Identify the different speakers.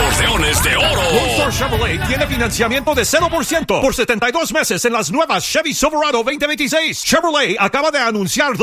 Speaker 1: acordeones de oro.
Speaker 2: Gold Star Chevrolet tiene financiamiento de 0% por 72 meses en las nuevas Chevy Silverado 2026. Chevrolet acaba de anunciar